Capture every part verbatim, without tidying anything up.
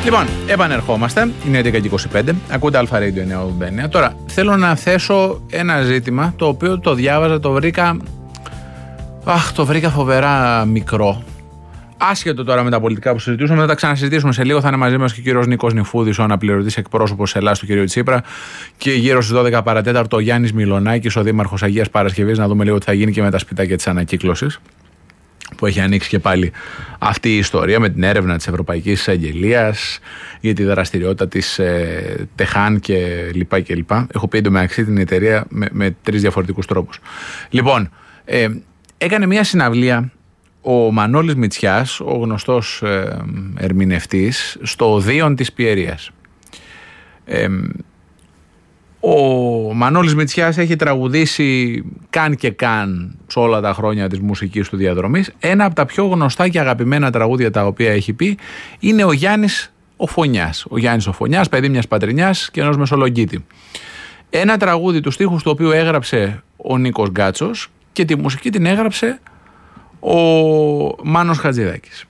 Λοιπόν, επανερχόμαστε. Είναι έντεκα και είκοσι πέντε. Ακούτε Αλφα Radio εννιακόσια ογδόντα εννέα. Τώρα, θέλω να θέσω ένα ζήτημα το οποίο το διάβαζα, το βρήκα. Αχ, το βρήκα φοβερά μικρό. Άσχετο τώρα με τα πολιτικά που συζητούσαμε, θα τα ξανασυζητήσουμε σε λίγο. Θα είναι μαζί μας και ο κύριος Νίκος Νιφούδης, ο αναπληρωτής εκπρόσωπος Ελλάδας του κύριου Τσίπρα. Και γύρω στις δώδεκα παρατέταρτο ο Γιάννης Μιλονάκης, ο δήμαρχος Αγίας Παρασκευής, να δούμε λίγο τι θα γίνει και με τα σπιτάκια της ανακύκλωσης, που έχει ανοίξει και πάλι αυτή η ιστορία με την έρευνα της Ευρωπαϊκής Εισαγγελίας για τη δραστηριότητα της ε, Τεχάν και λοιπά και λοιπά. Έχω πει εντωμεταξύ την εταιρεία με, με τρεις διαφορετικούς τρόπους. Λοιπόν, ε, έκανε μια συναυλία ο Μανώλης Μητσιάς, ο γνωστός ε, ερμηνευτής, στο Οδείον της Πιερίας. Ε, ο Μανώλης Μητσιάς έχει τραγουδήσει καν και καν σε όλα τα χρόνια της μουσικής του διαδρομής. Ένα από τα πιο γνωστά και αγαπημένα τραγούδια τα οποία έχει πει είναι ο Γιάννης ο Φωνιάς. Ο Γιάννης ο Φωνιάς, παιδί μιας πατρινιάς και ενός Μεσολογγίτη. Ένα τραγούδι του στίχους του οποίου έγραψε ο Νίκος Γκάτσος και τη μουσική την έγραψε ο Μάνος Χατζηδάκης.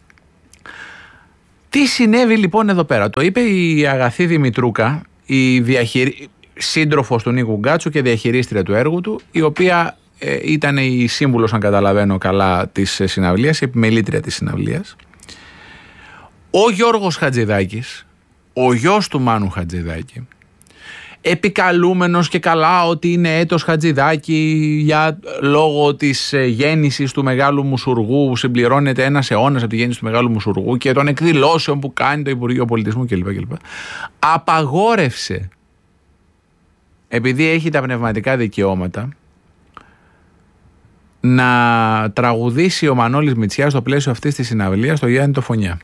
Τι συνέβη λοιπόν εδώ πέρα? Το είπε η Αγαθή Δημητρούκα, η διαχειρι... σύντροφος του Νίκου Γκάτσου και διαχειρίστρια του έργου του, η οποία ε, ήταν η σύμβουλος, αν καταλαβαίνω καλά, της συναυλίας, η επιμελήτρια της συναυλίας. Ο Γιώργος Χατζηδάκης, ο γιος του Μάνου Χατζηδάκη, επικαλούμενος και καλά ότι είναι έτος Χατζηδάκη για λόγω της γέννησης του Μεγάλου Μουσουργού, συμπληρώνεται ένας αιώνας από τη γέννηση του Μεγάλου Μουσουργού και των εκδηλώσεων που κάνει το Υπουργείο Πολιτισμού κλπ. κλπ. Απαγόρευσε, επειδή έχει τα πνευματικά δικαιώματα, να τραγουδήσει ο Μανώλης Μητσιάς στο πλαίσιο αυτής της συναυλίας το Γιάννη το Φωνιά.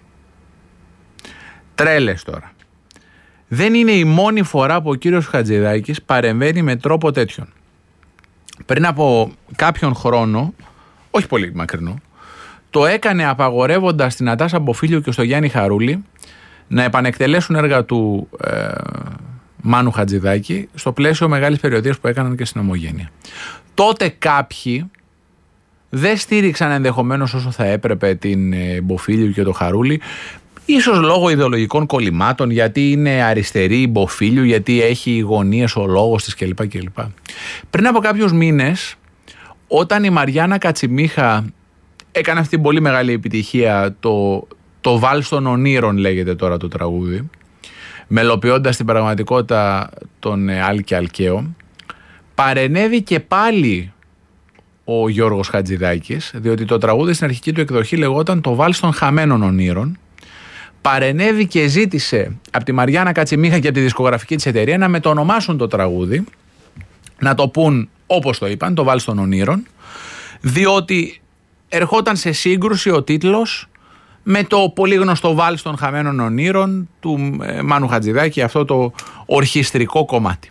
Τρέλες τώρα. Δεν είναι η μόνη φορά που ο κύριος Χατζηδάκης παρεμβαίνει με τρόπο τέτοιον. Πριν από κάποιον χρόνο, όχι πολύ μακρινό, το έκανε απαγορεύοντας στην Νατάσα Μποφίλιο και στο Γιάννη Χαρούλη να επανεκτελέσουν έργα του ε, Μάνου Χατζηδάκη στο πλαίσιο μεγάλης περιοδίας που έκαναν και στην Ομογένεια. Τότε κάποιοι δεν στήριξαν ενδεχομένως όσο θα έπρεπε την ε, Μποφίλιο και το Χαρούλη, ίσως λόγω ιδεολογικών κολλημάτων, γιατί είναι αριστερή η Μποφίλιου, γιατί έχει γωνίες ο λόγος της κλπ. κλπ. Πριν από κάποιους μήνες, όταν η Μαριάννα Κατσιμίχα έκανε αυτή την πολύ μεγάλη επιτυχία, το, το Βάλς των Ονείρων λέγεται τώρα το τραγούδι, μελοποιώντας την πραγματικότητα τον Άλκη Αλκαίο, παρενέβη και πάλι ο Γιώργος Χατζηδάκης, διότι το τραγούδι στην αρχική του εκδοχή λεγόταν το Βάλς των Χαμένων Ονείρων. Παρενέβη και ζήτησε από τη Μαριάννα Κατσιμίχα και από τη δισκογραφική της εταιρεία να μετονομάσουν το τραγούδι, να το πούν όπως το είπαν, το Βάλς των Ονείρων, διότι ερχόταν σε σύγκρουση ο τίτλος με το πολύ γνωστό Βάλς των Χαμένων Ονείρων του ε, Μάνου Χατζηδάκη, αυτό το ορχιστρικό κομμάτι.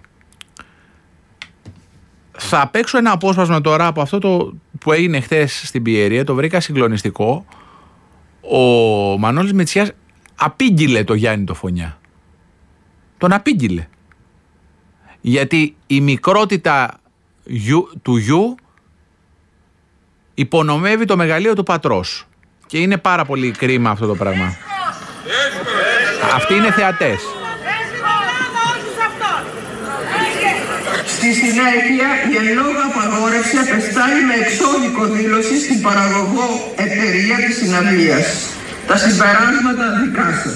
Θα παίξω ένα απόσπασμα τώρα από αυτό το που έγινε χθες στην Πιερία, το βρήκα συγκλονιστικό. Ο Μανώλης Μητσιάς απήγγειλε το Γιάννη το Φωνιά. Τον απήγγειλε. Γιατί η μικρότητα γιου, του γιου υπονομεύει το μεγαλείο του πατρός. Και είναι πάρα πολύ κρίμα αυτό το πράγμα. Αυτοί είναι θεατές. Στη συνέχεια, η εν λόγω απαγόρευση απεστάλλει με εξώδικο δήλωση στην παραγωγό εταιρεία της συναυλίας. Τα συμπεράσματα δικά σας.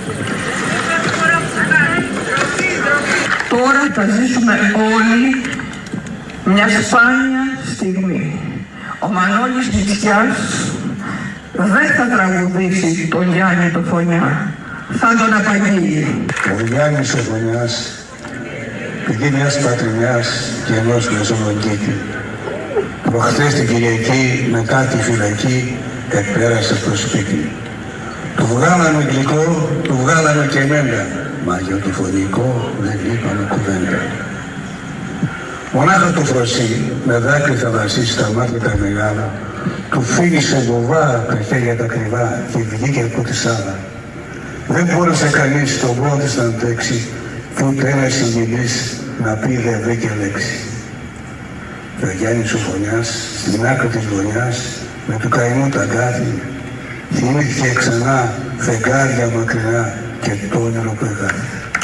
Τώρα θα ζήσουμε όλοι μια σπάνια στιγμή. Ο Μανώλης Μητσιάς δεν θα τραγουδήσει τον Γιάννη το Φωνιά. Θα τον απαγγείλει. Ο Γιάννης ο Φωνιάς, παιδί μιας πατρινιάς και ενός Μεσολογγίτη, προχθές την Κυριακή μετά τη φυλακή εκπέρασε το σπίτι. Του βγάλανε γλυκό, του βγάλανε και εμένα, μα για το φωνικό δεν είπαμε κουβέντα. Μονάχα το φροσί με δάκρυ θα δασίσει στα μάτια τα μεγάλα, του φίλησε βοβά τα χέρια τα κρυβά και βγήκε από τη σάλα. Δεν μπόρεσε κανείς τον πόνο της να αντέξει και ούτε ένας συγγενής να πει δεν βρήκε λέξη. Και ο Γιάννης ο Φωνιάς στην άκρη της γωνιάς με του καημού τα γκάθη θυμήθηκε ξανά φεγγάρια μακρινά και το όνειρο που έκανε.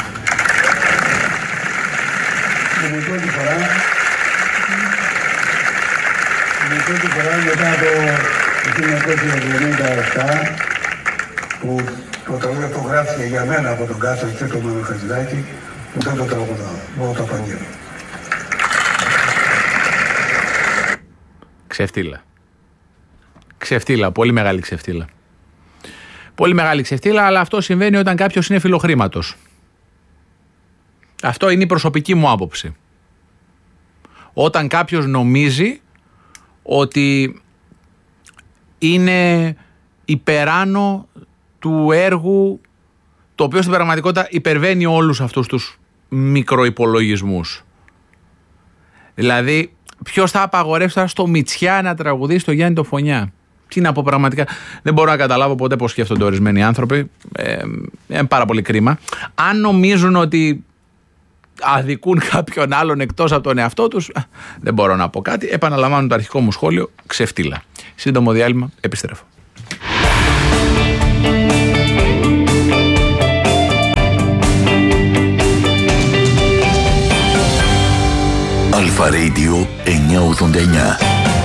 Είναι η πρώτη φορά, είναι η πρώτη φορά μετά το χίλια εννιακόσια εβδομήντα επτά που το τραγούδι αυτό γράφτηκε για μένα από τον Κάστρο και τον Μάνο Χατζηδάκη που δεν το τραγουδάω, μόνο το απαγγέλω. Ξεφτύλα. Ξεφτύλα, πολύ μεγάλη ξεφτύλα. Πολύ μεγάλη ξεφτύλα, αλλά αυτό συμβαίνει όταν κάποιος είναι φιλοχρήματος. Αυτό είναι η προσωπική μου άποψη. Όταν κάποιος νομίζει ότι είναι υπεράνω του έργου το οποίο στην πραγματικότητα υπερβαίνει όλους αυτούς τους μικροϋπολογισμούς. Δηλαδή, ποιος θα απαγορεύσει στο Μητσιά να τραγουδήσει το Γιάννη το Φωνιά? Τι να πω πραγματικά. Δεν μπορώ να καταλάβω ποτέ πώς σκέφτονται ορισμένοι άνθρωποι. Ε, είναι πάρα πολύ κρίμα. Αν νομίζουν ότι αδικούν κάποιον άλλον εκτός από τον εαυτό τους, δεν μπορώ να πω κάτι. Επαναλαμβάνω το αρχικό μου σχόλιο. Ξεφτύλα. Σύντομο διάλειμμα. Επιστρέφω. Αλφα Radio εννιακόσια ογδόντα εννιά.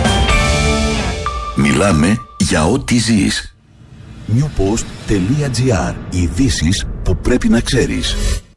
Μιλάμε για ό,τι ζεις. newpost.gr. Ειδήσεις που πρέπει να ξέρεις.